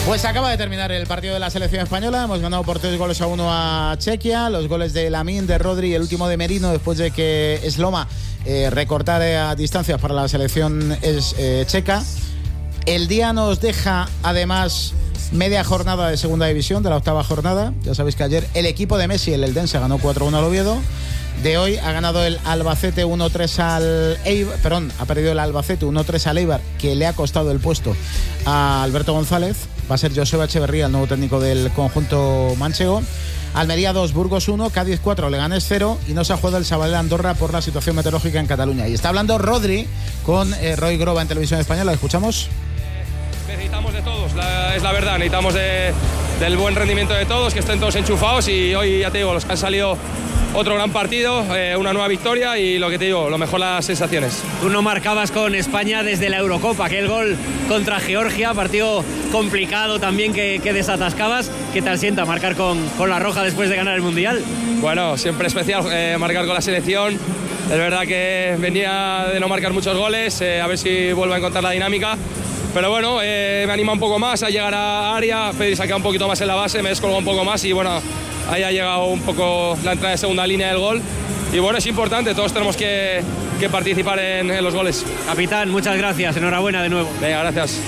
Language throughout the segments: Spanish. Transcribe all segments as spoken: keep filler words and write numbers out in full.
Pues acaba de terminar el partido de la selección española. Hemos ganado por tres goles a uno a Chequia. Los goles de Lamine, de Rodri y el último de Merino, después de que Sloma eh, recortara a distancias para la selección es, eh, checa. El día nos deja además media jornada de segunda división, de la octava jornada. Ya sabéis que ayer el equipo de Messi, el Eldense, ganó cuatro uno al Oviedo. De hoy ha ganado el Albacete uno tres al Eibar, perdón, ha perdido el Albacete uno tres al Eibar, que le ha costado el puesto a Alberto González. Va a ser Joseba Echeverría el nuevo técnico del conjunto manchego. Almería dos, Burgos uno, Cádiz cuatro, Leganés cero, y no se ha jugado el Sabadell Andorra por la situación meteorológica en Cataluña. Y está hablando Rodri con eh, Roy Groba en Televisión Española. ¿Escuchamos? Necesitamos de todos, la, es la verdad, necesitamos de, del buen rendimiento de todos, que estén todos enchufados, y hoy ya te digo, los que han salido otro gran partido, eh, una nueva victoria y lo que te digo, lo mejor las sensaciones. Tú no marcabas con España desde la Eurocopa, aquel gol contra Georgia, partido complicado también que, que desatascabas. ¿Qué tal sienta marcar con, con la roja después de ganar el Mundial? Bueno, siempre especial eh, marcar con la selección. Es verdad que venía de no marcar muchos goles, eh, a ver si vuelvo a encontrar la dinámica. Pero bueno, eh, me anima un poco más a llegar a área. Pedri se ha quedado un poquito más en la base, me descolgó un poco más y bueno, ahí ha llegado un poco la entrada de segunda línea del gol. Y bueno, es importante, todos tenemos que, que participar en, en los goles. Capitán, muchas gracias, enhorabuena de nuevo. Venga, gracias.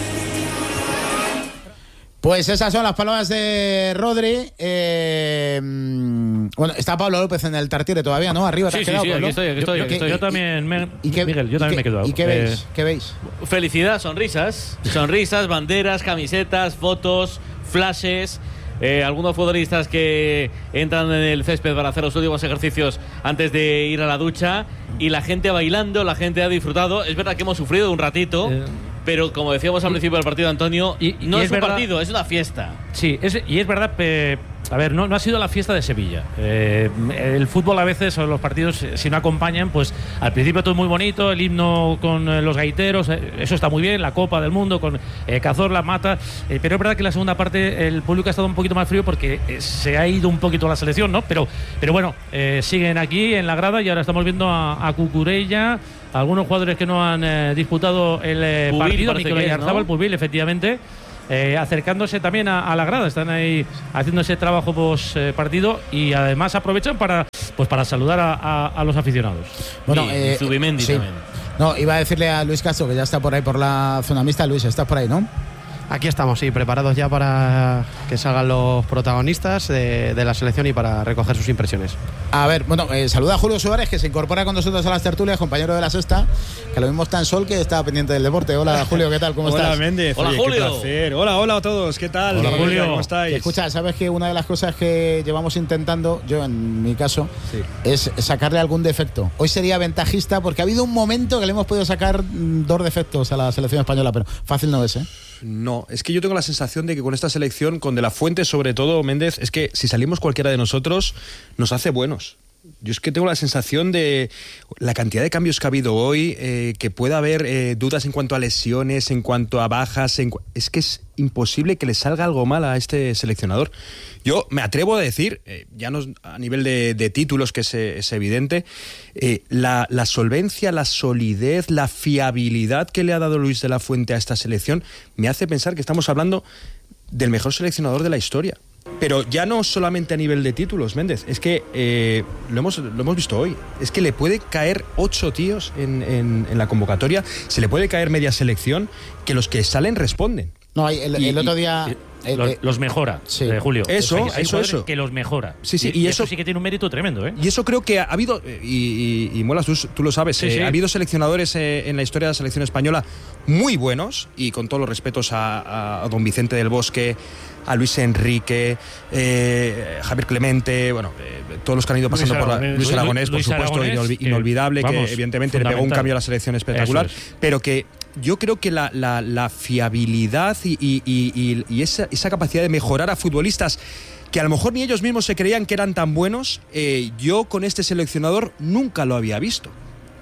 Pues esas son las palabras de Rodri. Eh, bueno, está Pablo López en el Tartiere todavía, ¿no? Arriba te sí, has quedado, sí, sí, Pablo. aquí estoy, aquí estoy. Yo, Aquí estoy. yo, yo también, me, y qué, Miguel, yo también qué, me he quedado. ¿Y qué eh, veis? ¿Qué veis? Felicidad, sonrisas. Sonrisas, banderas, camisetas, fotos, flashes. Eh, algunos futbolistas que entran en el césped para hacer los últimos ejercicios antes de ir a la ducha. Y la gente bailando, la gente ha disfrutado. Es verdad que hemos sufrido un ratito. Eh... Pero como decíamos al principio del partido, Antonio, y, y no es, es un verdad, partido, es una fiesta. Sí, es, y es verdad, eh, a ver, no, no ha sido la fiesta de Sevilla. Eh, el fútbol a veces, o los partidos, si no acompañan, pues al principio todo es muy bonito, el himno con eh, los gaiteros, eh, eso está muy bien, la Copa del Mundo con eh, Cazorla, Mata, eh, pero es verdad que la segunda parte el público ha estado un poquito más frío porque eh, se ha ido un poquito la selección, ¿no? Pero, pero bueno, eh, siguen aquí en la grada y ahora estamos viendo a, a Cucurella, algunos jugadores que no han eh, disputado el eh, Pubil, partido, Mikel Oyarzábal, ¿no? Pubil, efectivamente, eh, acercándose también a, a la grada, están ahí haciendo ese trabajo post eh, partido y además aprovechan para pues para saludar a, a, a los aficionados. Bueno, y, eh, y Zubimendi sí. también. No, iba a decirle a Luis Castro, que ya está por ahí por la zona mixta. Luis, estás por ahí, ¿no? Aquí estamos, sí, preparados ya para que salgan los protagonistas de, de la selección y para recoger sus impresiones. A ver, bueno, eh, saluda a Julio Suárez, que se incorpora con nosotros a las tertulias, compañero de La Sexta, que lo mismo está en Sol, que está pendiente del deporte. Hola, Julio, ¿qué tal? ¿Cómo hola, estás? Méndez. Hola, Oye, Julio. Qué placer. Hola, hola a todos, ¿qué tal? Hola, Julio. ¿Cómo estáis? Escucha, sabes que una de las cosas que llevamos intentando, yo en mi caso, sí. es sacarle algún defecto. Hoy sería ventajista porque ha habido un momento que le hemos podido sacar dos defectos a la selección española, pero fácil no es, ¿eh? No, es que yo tengo la sensación de que con esta selección, con De La Fuente sobre todo, Méndez, es que si salimos cualquiera de nosotros, nos hace buenos. Yo es que tengo la sensación de la cantidad de cambios que ha habido hoy, eh, que pueda haber eh, dudas en cuanto a lesiones, en cuanto a bajas, en cu- es que es imposible que le salga algo mal a este seleccionador. Yo me atrevo a decir, eh, ya no a nivel de, de títulos, que es, es evidente, eh, la, la solvencia, la solidez, la fiabilidad que le ha dado Luis de la Fuente a esta selección me hace pensar que estamos hablando del mejor seleccionador de la historia. Pero ya no solamente a nivel de títulos, Méndez, es que eh, lo, hemos, lo hemos visto hoy, es que le puede caer ocho tíos en, en, en la convocatoria, se le puede caer media selección, que los que salen responden. No, el, el y, otro día... Y, el, los, el, los mejora, sí. eh, Julio. Eso, hay, hay eso, eso. Que los mejora. Sí, sí, y, y, y eso, eso sí que tiene un mérito tremendo, ¿eh? Y eso creo que ha habido, y, y, y Molas, tú, tú lo sabes, sí, eh, sí. ha habido seleccionadores eh, en la historia de la selección española muy buenos, y con todos los respetos a, a, a don Vicente del Bosque, a Luis Enrique, eh, Javier Clemente, bueno, eh, todos los que han ido pasando Luis por la, Aragonés, Luis Aragonés, Luis por supuesto, Aragonés, inolvi- que, inolvidable, vamos, que evidentemente le pegó un cambio a la selección espectacular, es. pero que yo creo que la, la, la fiabilidad y, y, y, y esa, esa capacidad de mejorar a futbolistas que a lo mejor ni ellos mismos se creían que eran tan buenos, eh, yo con este seleccionador nunca lo había visto.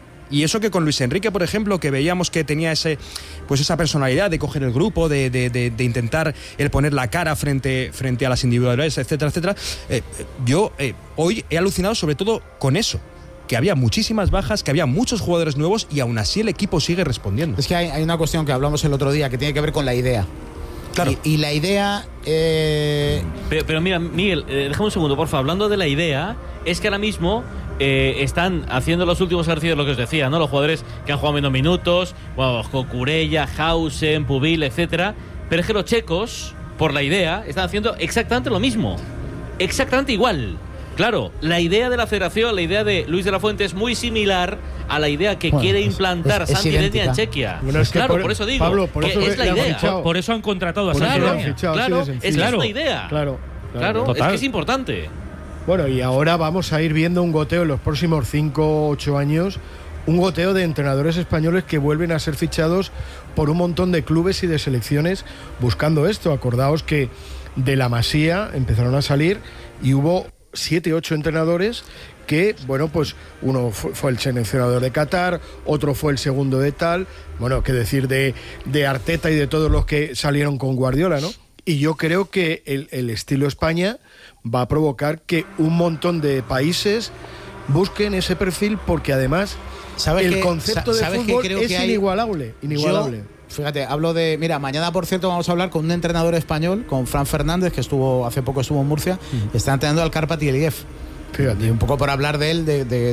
Y eso que con Luis Enrique, por ejemplo, que veíamos que tenía ese, pues esa personalidad de coger el grupo, de, de, de, de intentar el poner la cara frente, frente a las individualidades, etcétera, etcétera. Eh, yo eh, hoy he alucinado sobre todo con eso, que había muchísimas bajas, que había muchos jugadores nuevos y aún así el equipo sigue respondiendo. Es que hay, hay una cuestión que hablamos el otro día que tiene que ver con la idea. Claro. Y, y la idea... Eh... Pero, pero mira, Miguel, eh, déjame un segundo, por favor. Hablando de la idea, es que ahora mismo eh, están haciendo los últimos ejercicios, lo que os decía, ¿no? Los jugadores que han jugado menos minutos, bueno, Cucurella, Hausen, Pubil, etcétera. Pero es que los checos, por la idea, están haciendo exactamente lo mismo. Exactamente igual. Claro, la idea de la federación, la idea de Luis de la Fuente es muy similar a la idea que bueno, quiere implantar es, es, es Santi Leña en Chequia. Bueno, es claro, por, por eso digo, Pablo, por que eso es la idea. Por, por eso han contratado a claro, Santi Leña. Claro, es que claro, es una idea. Claro, claro, claro es que es importante. Bueno, y ahora vamos a ir viendo un goteo en los próximos cinco o ocho años, un goteo de entrenadores españoles que vuelven a ser fichados por un montón de clubes y de selecciones buscando esto. Acordaos que de la Masía empezaron a salir y hubo siete, ocho entrenadores que, bueno, pues uno fue, fue el seleccionador de Qatar, otro fue el segundo de tal, bueno, qué decir de, de Arteta y de todos los que salieron con Guardiola, ¿no? Y yo creo que el, el estilo España va a provocar que un montón de países busquen ese perfil porque además el que, concepto de fútbol es hay... inigualable, inigualable. Yo... Fíjate, hablo de... Mira, mañana, por cierto, vamos a hablar con un entrenador español, con Fran Fernández, que estuvo hace poco estuvo en Murcia, uh-huh. está entrenando al Karpat Eliyev. Fíjate. Y un poco por hablar de él, de, de, de,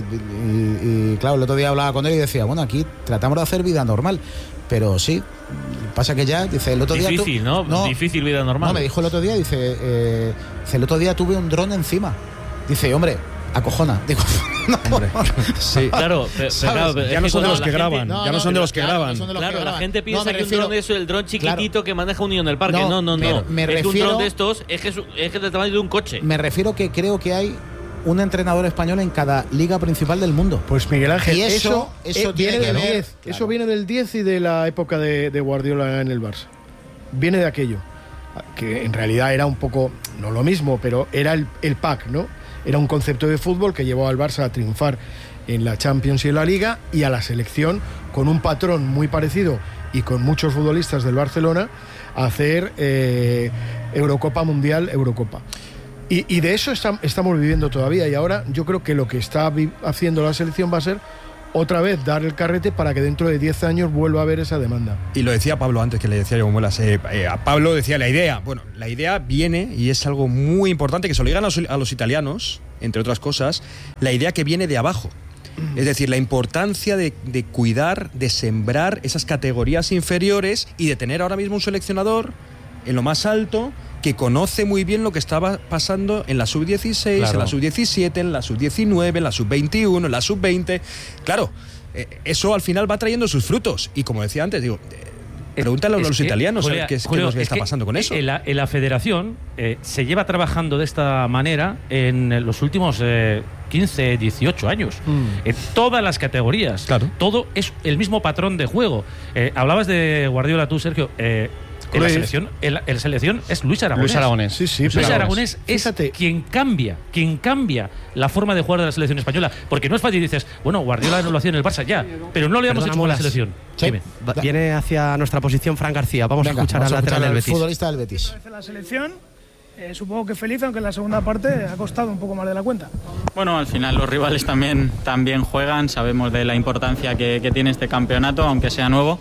y, y claro, el otro día hablaba con él y decía, bueno, aquí tratamos de hacer vida normal, pero sí, pasa que ya, dice, el otro día... Difícil, tu... ¿no? ¿no? Difícil vida normal. No, me dijo el otro día, dice, eh, dice, el otro día tuve un dron encima. Dice, hombre... acojona, digo, no. Hombre, sí. Claro, pero, pero, claro pero ya no son de los que gente, graban, no, ya no son de los que claro, graban. No los claro, que la graban. gente piensa no, que refiero, un dron es el dron chiquitito claro. que maneja un niño en el parque. No, no, no. Me, no. me es refiero, que un dron de estos es que es, es que es del tamaño de un coche. Me refiero que creo que hay un entrenador español en cada liga principal del mundo. Pues Miguel Ángel, y eso, eso, eso eh, viene tiene del que ver, diez. Claro. Eso viene del diez y de la época de, de Guardiola en el Barça. Viene de aquello. Que en realidad era un poco, no lo mismo, pero era el, el pack, ¿no? Era un concepto de fútbol que llevó al Barça a triunfar en la Champions y en la Liga y a la selección con un patrón muy parecido y con muchos futbolistas del Barcelona a hacer eh, Eurocopa Mundial, Eurocopa. Y, y de eso está, estamos viviendo todavía y ahora yo creo que lo que está vi- haciendo la selección va a ser otra vez dar el carrete para que dentro de diez años vuelva a haber esa demanda. Y lo decía Pablo antes, que le decía yo, Muelas, eh, eh, a Pablo decía la idea. Bueno, la idea viene, y es algo muy importante, que se lo digan a los, a los italianos, entre otras cosas, la idea que viene de abajo. Es decir, la importancia de, de cuidar, de sembrar esas categorías inferiores y de tener ahora mismo un seleccionador en lo más alto que conoce muy bien lo que estaba pasando en la sub dieciséis, claro. en la sub diecisiete, en la sub diecinueve, en la sub veintiuno, en la sub veinte. Claro, eh, eso al final va trayendo sus frutos. Y como decía antes, digo, eh, pregúntale a los que, italianos Julia, a qué, Julio, qué está que pasando con eso. En la, en la federación eh, se lleva trabajando de esta manera en los últimos eh, quince, dieciocho años. Mm. En todas las categorías. Claro. Todo es el mismo patrón de juego. Eh, hablabas de Guardiola tú, Sergio. Eh, En la selección, en la, en la selección es Luis Aragonés. Luis Aragonés. Sí, sí, Luis Aragonés es Fíjate. quien cambia, quien cambia la forma de jugar de la selección española. Porque no es fácil, dices, bueno, Guardiola no lo hacía en el Barça ya, pero no le hemos hecho con la selección. Sí. Viene hacia nuestra posición Fran García. Vamos Venga, a escuchar vamos al a lateral escuchar del al Betis. futbolista del Betis. La selección, eh, supongo que feliz, aunque en la segunda parte ha costado un poco más de la cuenta. Bueno, al final los rivales también, también juegan, sabemos de la importancia que, que tiene este campeonato, aunque sea nuevo.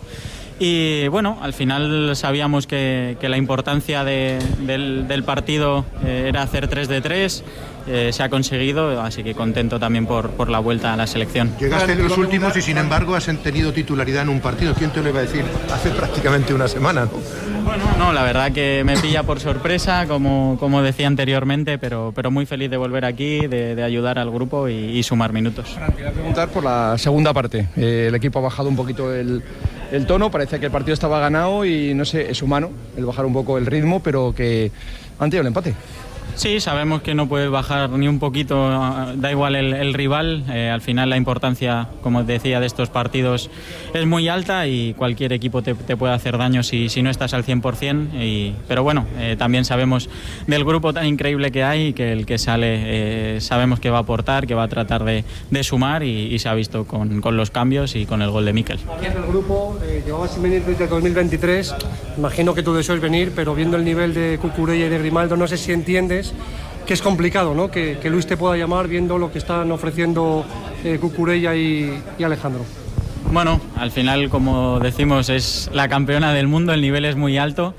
Y bueno, al final sabíamos que, que la importancia de, del, del partido eh, era hacer tres de tres, eh, se ha conseguido, así que contento también por, por la vuelta a la selección. Llegaste en los últimos y sin embargo has tenido titularidad en un partido. ¿Quién te lo iba a decir? Hace prácticamente una semana, ¿no? Bueno, no, la verdad que me pilla por sorpresa, como, como decía anteriormente, pero, pero muy feliz de volver aquí, de, de ayudar al grupo y, y sumar minutos. Quería preguntar por la segunda parte. Eh, el equipo ha bajado un poquito el, el tono, parece que el partido estaba ganado y no sé, es humano el bajar un poco el ritmo, pero que han tenido el empate. Sí, sabemos que no puedes bajar ni un poquito, da igual el, el rival, eh, al final la importancia, como decía, de estos partidos es muy alta y cualquier equipo te, te puede hacer daño si, si no estás al cien por cien, y, pero bueno, eh, también sabemos del grupo tan increíble que hay, que el que sale eh, sabemos que va a aportar, que va a tratar de, de sumar y, y se ha visto con, con los cambios y con el gol de Mikel. El grupo eh, llevaba sin venir desde dos mil veintitrés, imagino que tu deseo es venir, pero viendo el nivel de Cucurella y de Grimaldo, no sé si entiendes que es complicado, ¿no? Que, que Luis te pueda llamar viendo lo que están ofreciendo eh, Cucurella y, y Alejandro. Bueno, al final, como decimos, es la campeona del mundo, el nivel es muy alto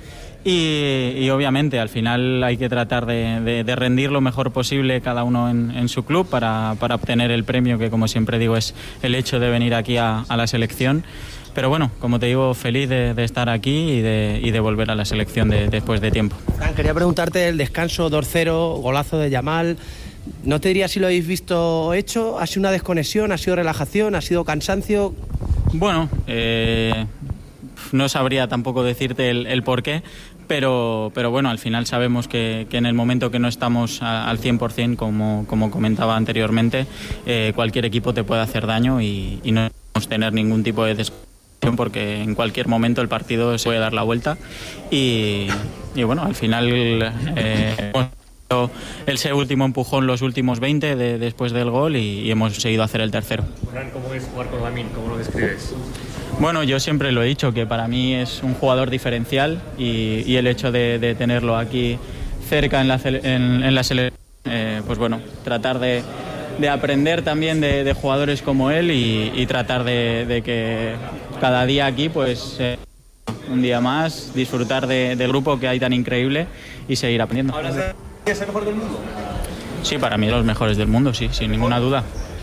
Y, y obviamente al final hay que tratar de, de, de rendir lo mejor posible cada uno en, en su club para, para obtener el premio, que como siempre digo es el hecho de venir aquí a, a la selección. Pero bueno, como te digo, feliz de, de estar aquí y de, y de volver a la selección de, después de tiempo. Fran, quería preguntarte el descanso dos cero, golazo de Yamal. No te diría si lo habéis visto hecho. ¿Ha sido una desconexión? ¿Ha sido relajación? ¿Ha sido cansancio? Bueno, eh, no sabría tampoco decirte el, el por qué, pero, pero bueno, al final sabemos que, que en el momento que no estamos a, al cien por ciento, como, como comentaba anteriormente, eh, cualquier equipo te puede hacer daño y, y no podemos tener ningún tipo de desconexión, porque en cualquier momento el partido se puede dar la vuelta y, y bueno, al final eh, ese último empujón los últimos veinte de, después del gol y, y hemos seguido a hacer el tercero. ¿Cómo es jugar con Lamine? ¿Cómo lo describes? Bueno, yo siempre lo he dicho, que para mí es un jugador diferencial y, y el hecho de, de tenerlo aquí cerca en la, en, en la selección, eh, pues bueno, tratar de de aprender también de, de jugadores como él y, y tratar de, de que cada día aquí, pues eh, un día más, disfrutar de, del grupo que hay tan increíble y seguir aprendiendo. ¿Es el mejor del mundo? Sí, para mí los mejores del mundo, sí, sin ninguna duda.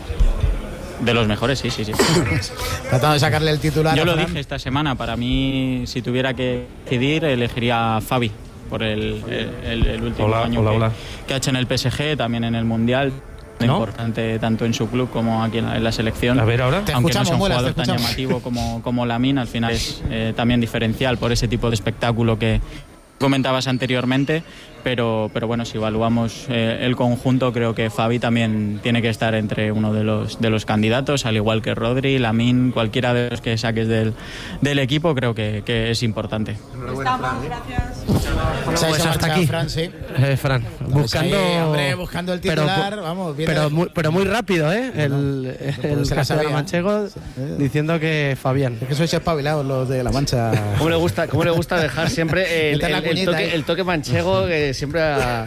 De los mejores, sí, sí, sí. Tratando de sacarle el titular. Yo lo dije esta semana, para mí, si tuviera que decidir, elegiría a Fabi por el, el, el, el último hola, año hola, que, hola. que ha hecho en el P S G, también en el Mundial. ¿No? Importante tanto en su club como aquí en la, en la selección. A ver, ahora. Te Aunque no es un Muelas, jugador tan llamativo como, como Lamine, al final es eh, también diferencial por ese tipo de espectáculo que comentabas anteriormente, pero, pero bueno, si evaluamos eh, el conjunto, creo que Fabi también tiene que estar entre uno de los, de los candidatos, al igual que Rodri, Lamine, cualquiera de los que saques del, del equipo, creo que, que es importante. Enhorabuena, Fran. Gracias. Bueno, pues hasta aquí. Fran, sí. eh, Fran, buscando, pues ahí, hombre, buscando el titular, pero, vamos, viene pero, muy, pero muy rápido, ¿eh? El, el, el castellano manchego sí. diciendo que Fabián. Es que sois espabilados los de La Mancha. ¿Cómo le gusta, cómo le gusta dejar siempre el, el, el, el, toque, ¿eh? el toque manchego que siempre a,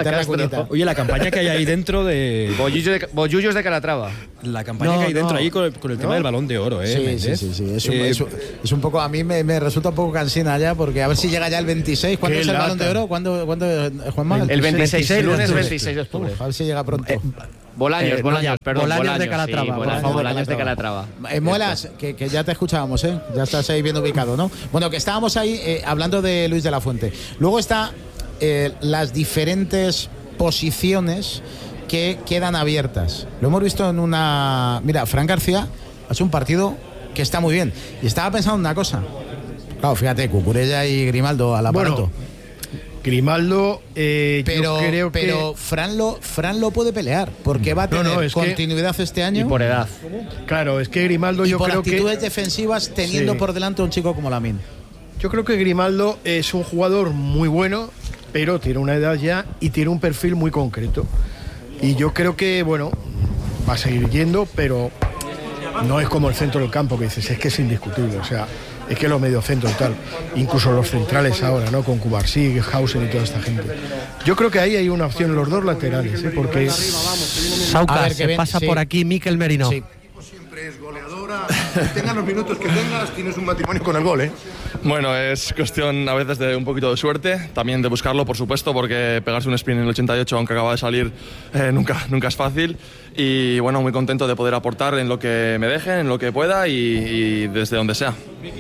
a Oye, la campaña que hay ahí dentro de... Bollullos de, Bollullos de Calatrava. La campaña no, que hay dentro no. ahí con el, con el tema ¿No? del Balón de Oro, ¿eh? Sí, sí, sí, sí. Es, un, eh, es, un, es un poco... A mí me, me resulta un poco cansina ya, porque a ver si llega ya el veintiséis. ¿Cuándo es el lata. Balón de Oro? ¿Cuándo, ¿cuándo Juanma? El veintiséis, el lunes veintiséis de octubre. A ver si llega pronto. Eh, Bolaños, eh, Bolaños, no, perdón. Bolaños, Bolaños de Calatrava. Sí, Bolaños, Bolaños, Bolaños de Calatrava. Eh, Muelas, que, que ya te escuchábamos, ¿eh? Ya estás ahí bien ubicado, ¿no? Bueno, que estábamos ahí eh, hablando de Luis de la Fuente. Luego está eh, las diferentes posiciones que quedan abiertas. Lo hemos visto en una... Mira, Fran García ha hecho un partido que está muy bien. Y estaba pensando en una cosa. Claro, fíjate, Cucurella y Grimaldo al aparato. Bueno, Grimaldo, eh, pero, yo creo pero que... Fran lo, Fran lo puede pelear, porque va a tener no, no, es continuidad que... este año. Y por edad. Claro, es que Grimaldo y yo por creo actitudes que... defensivas teniendo sí. por delante a un chico como Lamine. Yo creo que Grimaldo es un jugador muy bueno, pero tiene una edad ya y tiene un perfil muy concreto. Y yo creo que, bueno, va a seguir yendo, pero no es como el centro del campo que dices, es que es indiscutible, o sea... Es que los mediocentros y tal, incluso los centrales ahora, ¿no? Con Cubarsí, Hausen y toda esta gente. Yo creo que ahí hay una opción en los dos laterales, ¿eh? Porque... Sauca, se ven, pasa sí. por aquí Mikel Merino. Sí. Siempre es goleadora. Tengas los minutos que tengas, tienes un matrimonio con el gol, ¿eh? Bueno, es cuestión a veces de un poquito de suerte, también de buscarlo, por supuesto, porque pegarse un sprint en el ochenta y ocho, aunque acaba de salir, eh, nunca, nunca es fácil. Y bueno, muy contento de poder aportar en lo que me dejen, en lo que pueda y, y desde donde sea.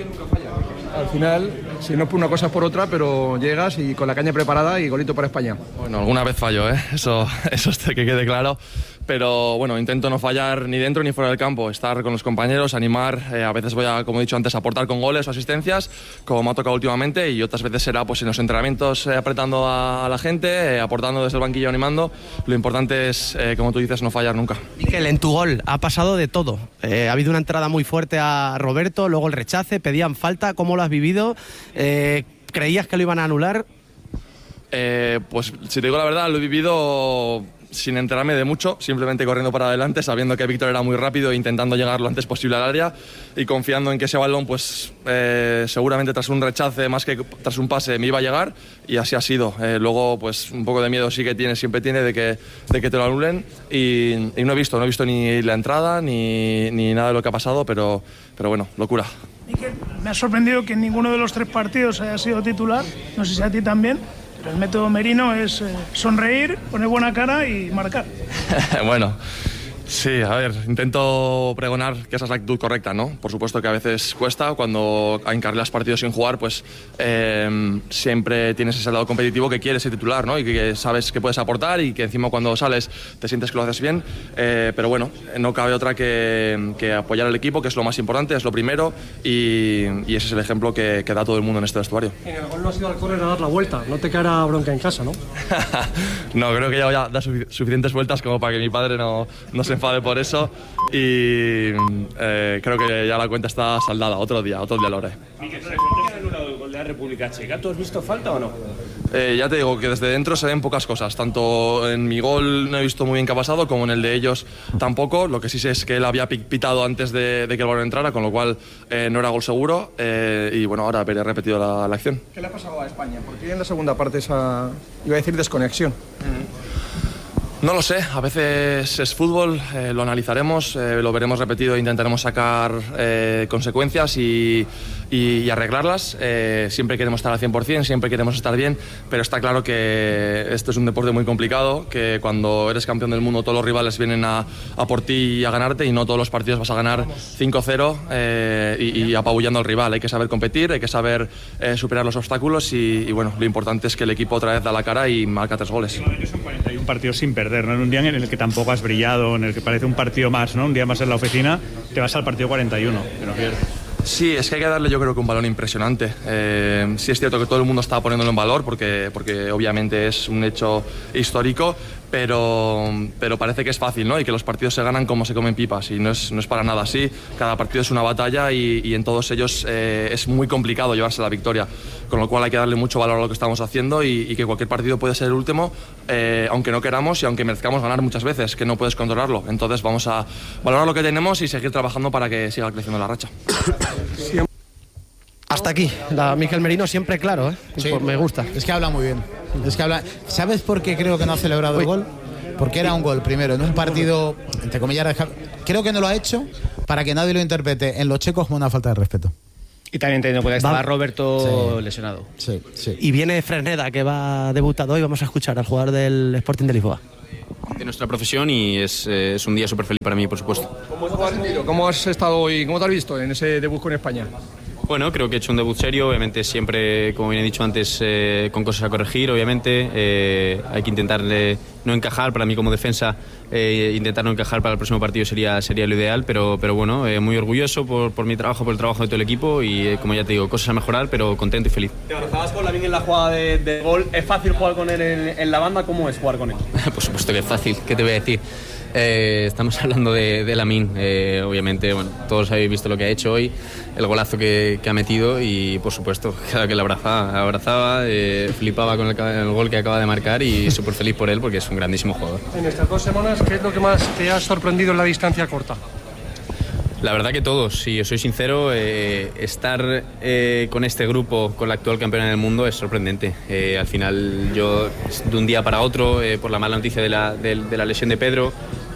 Al final, si no es por una cosa es por otra, pero llegas y con la caña preparada y golito para España. Bueno, alguna vez fallo, ¿eh? Eso, eso es que quede claro. Pero bueno, intento no fallar ni dentro ni fuera del campo, estar con los compañeros, animar. Eh, a veces voy a, como he dicho antes, aportar con goles o asistencias, como me ha tocado últimamente, y otras veces será pues en los entrenamientos eh, apretando a, a la gente, eh, aportando desde el banquillo, animando. Lo importante es, eh, como tú dices, no fallar nunca. Mikel, en tu gol ha pasado de todo. Eh, ha habido una entrada muy fuerte a Roberto, luego el rechace, pedían falta. ¿Cómo lo has vivido? Eh, ¿Creías que lo iban a anular? Eh, pues si te digo la verdad, lo he vivido sin enterarme de mucho, simplemente corriendo para adelante, sabiendo que Víctor era muy rápido e intentando llegar lo antes posible al área y confiando en que ese balón, pues eh, seguramente tras un rechace más que tras un pase me iba a llegar, y así ha sido. Eh, luego, pues un poco de miedo sí que tiene, siempre tiene de que, de que te lo anulen, y, y no he visto, no he visto ni la entrada ni, ni nada de lo que ha pasado, pero, pero bueno, locura. Mikel, me ha sorprendido que en ninguno de los tres partidos haya sido titular, no sé si a ti también, pero el método Merino es eh, sonreír, poner buena cara y marcar. Bueno, sí, a ver, intento pregonar que esa es la actitud correcta, ¿no? Por supuesto que a veces cuesta, cuando encarrilas partidos sin jugar, pues eh, siempre tienes ese lado competitivo que quieres ser titular, ¿no? Y que sabes que puedes aportar y que encima cuando sales te sientes que lo haces bien, eh, pero bueno, no cabe otra que, que apoyar al equipo, que es lo más importante, es lo primero, y, y ese es el ejemplo que, que da todo el mundo en este vestuario. En el gol no ha sido al córner a dar la vuelta, no te caerá bronca en casa, ¿no? No, creo que ya, ya da suficientes vueltas como para que mi padre no, no se enfade por eso, y eh, creo que ya la cuenta está saldada. Otro día, otro día lo haré. Miquel, ¿por qué han anulado el gol de la República Checa? ¿Tú has visto falta o no? Eh, ya te digo que desde dentro se ven pocas cosas. Tanto en mi gol no he visto muy bien qué ha pasado, como en el de ellos tampoco. Lo que sí sé es que él había pitado antes de, de que el balón entrara, con lo cual eh, no era gol seguro. Eh, y bueno, ahora veré repetido la, la acción. ¿Qué le ha pasado a España? ¿Por qué en la segunda parte esa, iba a decir, desconexión? Mm. No lo sé, a veces es fútbol, eh, lo analizaremos, eh, lo veremos repetido e intentaremos sacar eh, consecuencias y, y, y arreglarlas. Eh, siempre queremos estar al cien por cien, siempre queremos estar bien, pero está claro que esto es un deporte muy complicado, que cuando eres campeón del mundo todos los rivales vienen a, a por ti y a ganarte, y no todos los partidos vas a ganar cinco cero eh, y, y apabullando al rival. Hay que saber competir, hay que saber eh, superar los obstáculos y, y bueno, lo importante es que el equipo otra vez da la cara y marca tres goles. Son cuarenta y un partidos sin perder. ¿No? En un día en el que tampoco has brillado, en el que parece un partido más, ¿no? Un día más en la oficina, te vas al partido cuarenta y uno. Pero sí, es que hay que darle, yo creo que un valor impresionante. Eh, sí es cierto que todo el mundo está poniéndolo en valor porque, porque obviamente es un hecho histórico, pero, pero parece que es fácil, ¿no? Y que los partidos se ganan como se comen pipas, y no es, no es para nada así. Cada partido es una batalla y, y en todos ellos eh, es muy complicado llevarse la victoria, con lo cual hay que darle mucho valor a lo que estamos haciendo y, y que cualquier partido puede ser el último, eh, aunque no queramos y aunque merezcamos ganar muchas veces, que no puedes controlarlo. Entonces vamos a valorar lo que tenemos y seguir trabajando para que siga creciendo la racha. Hasta aquí, la Miquel Merino siempre claro, ¿eh? Sí, me gusta. Es que habla muy bien. Es que habla... ¿Sabes por qué creo que no ha celebrado Uy. el gol? Porque era un gol, primero, en un partido, entre comillas, creo que no lo ha hecho para que nadie lo interprete en los checos como una falta de respeto. Y también teniendo en cuenta que estaba Roberto sí. lesionado. Sí, sí. Y viene Fresneda, que va debutado hoy. Vamos a escuchar al jugador del Sporting de Lisboa. De nuestra profesión, y es, eh, es un día súper feliz para mí, por supuesto. ¿Cómo has sentido? ¿Cómo has estado hoy? ¿Cómo te has visto en ese debut con España? Bueno, creo que he hecho un debut serio, obviamente siempre, como bien he dicho antes, eh, con cosas a corregir, obviamente. Eh, hay que intentar eh, no encajar, para mí como defensa, eh, intentar no encajar para el próximo partido sería, sería lo ideal, pero, pero bueno, eh, muy orgulloso por, por mi trabajo, por el trabajo de todo el equipo y, eh, como ya te digo, cosas a mejorar, pero contento y feliz. ¿Te abrazabas con Lamine en la jugada de, de gol? ¿Es fácil jugar con él en, en la banda? ¿Cómo es jugar con él? Por supuesto que es fácil, ¿qué te voy a decir? Eh, estamos hablando de, de Lamine, eh, obviamente, bueno, todos habéis visto lo que ha hecho hoy, el golazo que, que ha metido y por supuesto, cada que le abrazaba, abrazaba eh, flipaba con el, el gol que acaba de marcar y súper feliz por él porque es un grandísimo jugador. En estas dos semanas, ¿qué es lo que más te ha sorprendido en la distancia corta? La verdad que todos, si yo soy sincero, eh, estar eh, con este grupo, con la actual campeona del mundo, es sorprendente. Eh, al final yo, de un día para otro, eh, por la mala noticia de la, de, de la lesión de Pedro,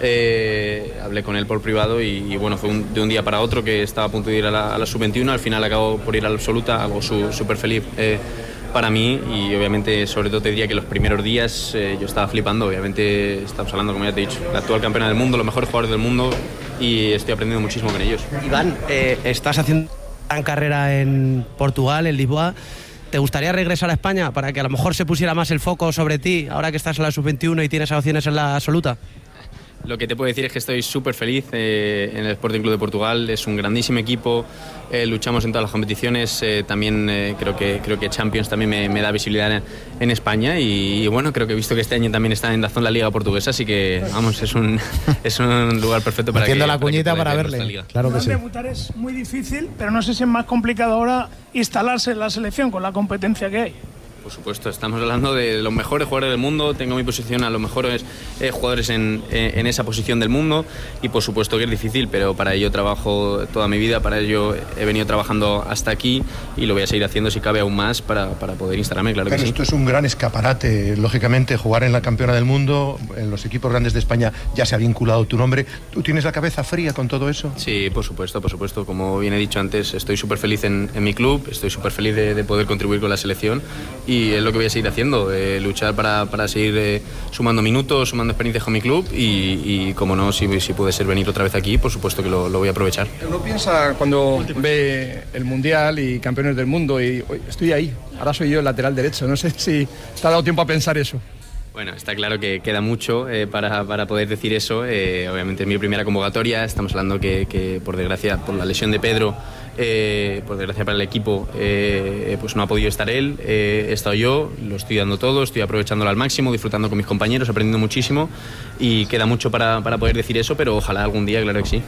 eh, hablé con él por privado y, y bueno, fue un, de un día para otro que estaba a punto de ir a la, a la sub veintiuno, al final acabó por ir a la absoluta, algo súper feliz eh, para mí y obviamente sobre todo te diría que los primeros días eh, yo estaba flipando, obviamente estamos hablando, como ya te he dicho, la actual campeona del mundo, los mejores jugadores del mundo y estoy aprendiendo muchísimo con ellos. Iván, eh, estás haciendo una gran carrera en Portugal, en Lisboa. ¿Te gustaría regresar a España para que a lo mejor se pusiera más el foco sobre ti ahora que estás en la sub veintiuno y tienes opciones en la absoluta? Lo que te puedo decir es que estoy súper feliz eh, en el Sporting Club de Portugal, es un grandísimo equipo, eh, luchamos en todas las competiciones, eh, también eh, creo que creo que Champions también me, me da visibilidad en, en España y, y bueno, creo que he visto que este año también está en Dazón la Liga Portuguesa, así que vamos, es un, es un lugar perfecto para Haciendo que... la cuñita para, para verle, claro que sí. Debutar es muy difícil, pero no sé si es más complicado ahora instalarse en la selección con la competencia que hay. Por supuesto, estamos hablando de los mejores jugadores del mundo, tengo mi posición a los mejores eh, jugadores en, en, en esa posición del mundo y por supuesto que es difícil, pero para ello trabajo toda mi vida, para ello he venido trabajando hasta aquí y lo voy a seguir haciendo si cabe aún más para, para poder instalarme, claro, claro que sí. Esto es un gran escaparate, lógicamente jugar en la campeona del mundo, en los equipos grandes de España ya se ha vinculado tu nombre. ¿Tú tienes la cabeza fría con todo eso? Sí, por supuesto, por supuesto, como bien he dicho antes, estoy súper feliz en, en mi club, estoy súper feliz de, de poder contribuir con la selección y es lo que voy a seguir haciendo, eh, luchar para, para seguir eh, sumando minutos, sumando experiencias con mi club y, y como no, si, si puede ser venir otra vez aquí, por supuesto que lo, lo voy a aprovechar. Uno piensa cuando ve el Mundial y campeones del mundo y oye, estoy ahí, ahora soy yo el lateral derecho, no sé si te ha dado tiempo a pensar eso. Bueno, está claro que queda mucho eh, para, para poder decir eso. Eh, obviamente es mi primera convocatoria. Estamos hablando que, que por desgracia, por la lesión de Pedro, eh, por desgracia para el equipo, eh, pues no ha podido estar él. Eh, he estado yo, lo estoy dando todo, estoy aprovechándolo al máximo, disfrutando con mis compañeros, aprendiendo muchísimo y queda mucho para, para poder decir eso, pero ojalá algún día, claro que sí.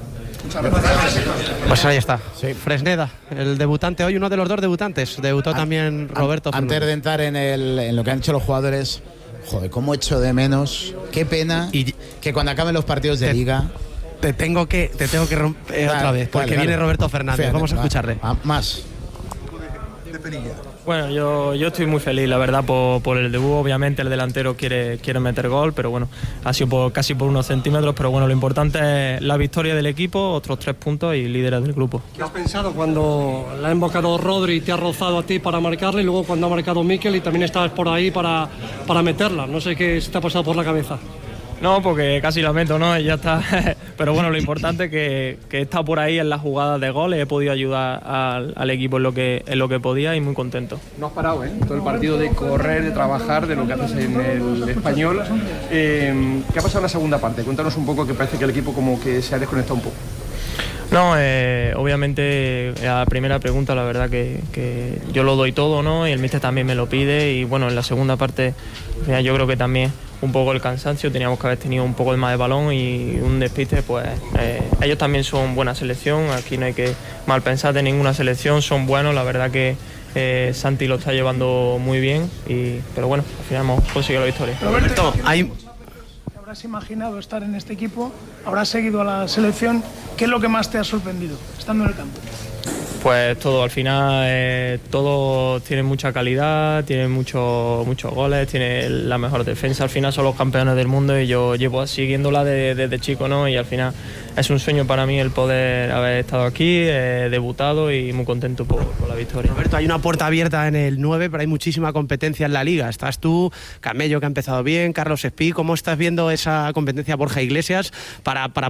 Pues ahí está, sí. Fresneda, el debutante hoy, uno de los dos debutantes. Debutó an, también Roberto an, Antes de entrar en, el, en lo que han hecho los jugadores, joder, cómo echo de menos, qué pena y, que cuando acaben los partidos de te, Liga... Te tengo que, te tengo que romper Dale, otra vez, porque dale, viene dale. Roberto Fernández, Fíjate, vamos a va, escucharle. Va, más. Bueno, yo, yo estoy muy feliz, la verdad, por, por el debut. Obviamente el delantero quiere, quiere meter gol, pero bueno, ha sido por, casi por unos centímetros, pero bueno, lo importante es la victoria del equipo, otros tres puntos y líderes del grupo. ¿Qué has pensado cuando la ha invocado Rodri y te ha rozado a ti para marcarle y luego cuando ha marcado Mikel y también estabas por ahí para, para meterla? No sé qué se te ha pasado por la cabeza. No, porque casi la meto, ¿no? Y ya está. Pero bueno, lo importante es que, que he estado por ahí en las jugadas de goles, he podido ayudar al, al equipo en lo, que, en lo que podía y muy contento. No has parado, ¿eh? Todo el partido de correr, de trabajar, de lo que haces en el Español. Eh, ¿Qué ha pasado en la segunda parte? Cuéntanos un poco, que parece que el equipo como que se ha desconectado un poco. No, eh, obviamente a la primera pregunta la verdad que, que yo lo doy todo, ¿no? Y el míster también me lo pide y bueno, en la segunda parte yo creo que también un poco el cansancio, teníamos que haber tenido un poco más de balón y un despiste, pues eh, ellos también son buena selección, aquí no hay que mal pensar de ninguna selección, son buenos, la verdad que eh, Santi lo está llevando muy bien, y, pero bueno, al final hemos conseguido la victoria. Roberto, hay... ¿Habrás imaginado estar en este equipo? ¿Habrás seguido a la selección? ¿Qué es lo que más te ha sorprendido estando en el campo? Pues todo, al final eh, todos tienen mucha calidad, tienen muchos muchos goles, tienen la mejor defensa, al final son los campeones del mundo y yo llevo siguiéndola desde, desde chico, ¿no? Y al final es un sueño para mí el poder haber estado aquí, eh, debutado y muy contento por, por la victoria. Roberto, hay una puerta abierta en el nueve, pero hay muchísima competencia en la Liga. Estás tú, Camello, que ha empezado bien, Carlos Espí. ¿Cómo estás viendo esa competencia, Borja Iglesias, para, para